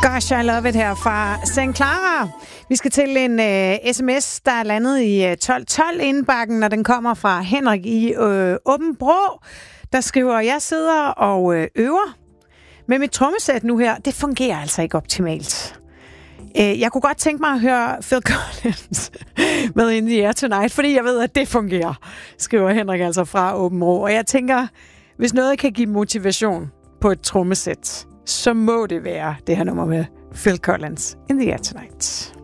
Gosh, I love it her fra St. Clara. Vi skal til en sms, der er landet i 1212-indbakken, når den kommer fra Henrik i Åbenbrå, der skriver, jeg sidder og øver med mit trommesæt nu her. Det fungerer altså ikke optimalt. Jeg kunne godt tænke mig at høre Phil Collins med In the Air Tonight, fordi jeg ved, at det fungerer, skriver Henrik altså fra Åbenbrå. Og jeg tænker, hvis noget kan give motivation på et trommesæt, så må det være det her nummer med Phil Collins, In the Air Tonight.